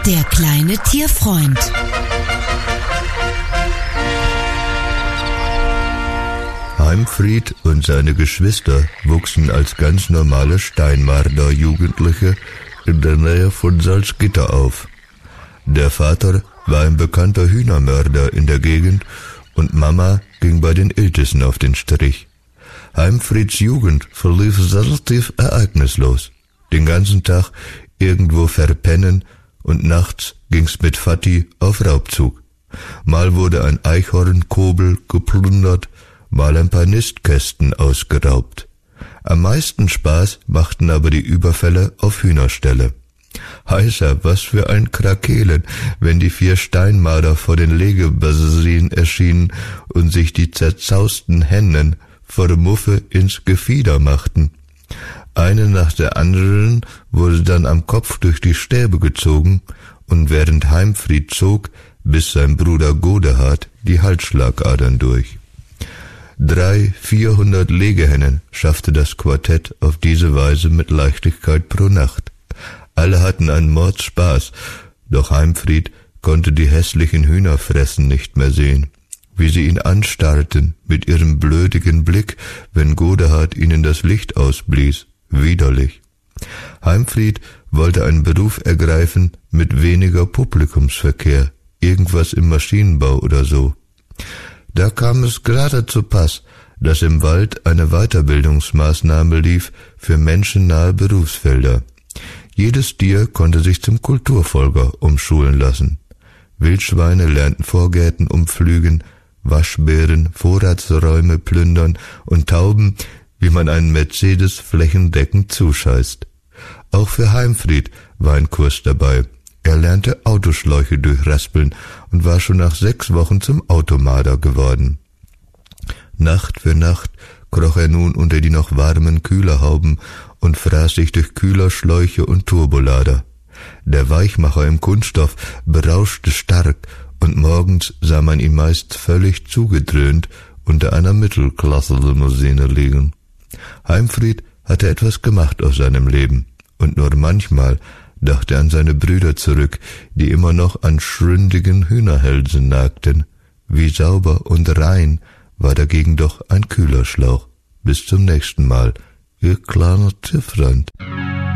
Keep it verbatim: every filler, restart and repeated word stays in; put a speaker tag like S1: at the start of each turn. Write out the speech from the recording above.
S1: Der kleine Tierfreund.
S2: Heimfried und seine Geschwister wuchsen als ganz normale Steinmarder Jugendliche in der Nähe von Salzgitter auf. Der Vater war ein bekannter Hühnermörder in der Gegend und Mama ging bei den Iltissen auf den Strich. Heimfrieds Jugend verlief relativ ereignislos. Den ganzen Tag irgendwo verpennen und nachts ging's mit Vati auf Raubzug. Mal wurde ein Eichhornkobel geplündert, mal ein paar Nistkästen ausgeraubt. Am meisten Spaß machten aber die Überfälle auf Hühnerställe. Heißer, was für ein Krakelen, wenn die vier Steinmarder vor den Legebassin erschienen und sich die zerzausten Hennen vor der Muffe ins Gefieder machten. Eine nach der anderen wurde dann am Kopf durch die Stäbe gezogen, und während Heimfried zog, biss sein Bruder Godehard die Halsschlagadern durch. Drei, vierhundert Legehennen schaffte das Quartett auf diese Weise mit Leichtigkeit pro Nacht. Alle hatten einen Mordspaß, doch Heimfried konnte die hässlichen Hühnerfressen nicht mehr sehen, wie sie ihn anstarrten mit ihrem blödigen Blick, wenn Godehard ihnen das Licht ausblies. Widerlich. Heimfried wollte einen Beruf ergreifen mit weniger Publikumsverkehr, irgendwas im Maschinenbau oder so. Da kam es gerade zu Pass, dass im Wald eine Weiterbildungsmaßnahme lief für menschennahe Berufsfelder. Jedes Tier konnte sich zum Kulturfolger umschulen lassen. Wildschweine lernten Vorgärten umpflügen, Waschbären Vorratsräume plündern und Tauben, wie man einen Mercedes flächendeckend zuscheißt. Auch für Heimfried war ein Kurs dabei. Er lernte Autoschläuche durchraspeln und war schon nach sechs Wochen zum Automarder geworden. Nacht für Nacht kroch er nun unter die noch warmen Kühlerhauben und fraß sich durch Kühlerschläuche und Turbolader. Der Weichmacher im Kunststoff berauschte stark, und morgens sah man ihn meist völlig zugedröhnt unter einer Mittelklasse-Limousine liegen. Heimfried hatte etwas gemacht aus seinem Leben, und nur manchmal dachte er an seine Brüder zurück, die immer noch an schründigen Hühnerhälsen nagten. Wie sauber und rein war dagegen doch ein Kühlerschlauch. Bis zum nächsten Mal, Ihr kleiner Tierfreund.